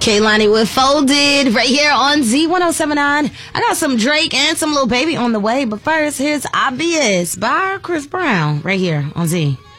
Kehlani with Folded right here on Z1079. I got some Drake and some Lil Baby on the way, but first, here's Obvious by Chris Brown right here on Z.